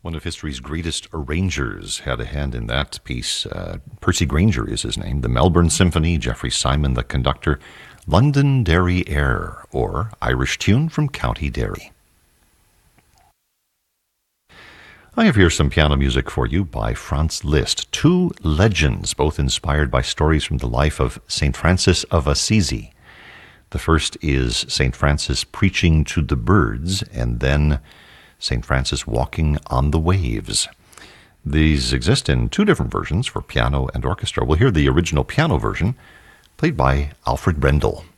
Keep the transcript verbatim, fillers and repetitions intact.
One of history's greatest arrangers had a hand in that piece. Uh, Percy Grainger is his name. The Melbourne Symphony, Geoffrey Simon, the conductor. Londonderry Air, or Irish Tune from County Derry. I have here some piano music for you by Franz Liszt. Two legends, both inspired by stories from the life of Saint Francis of Assisi. The first is Saint Francis preaching to the birds, and then Saint Francis walking on the waves. These exist in two different versions for piano and orchestra. We'll hear the original piano version, played by Alfred Brendel.